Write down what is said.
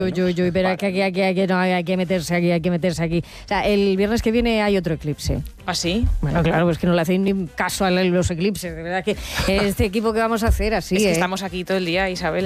Pero que hay que meterse aquí. O sea, el viernes que viene hay otro eclipse. ¿Ah, sí? Bueno, claro, pues que no le hacéis ni caso a los eclipses. De verdad que este equipo que vamos a hacer así. Es que estamos aquí todo el día, Isabel.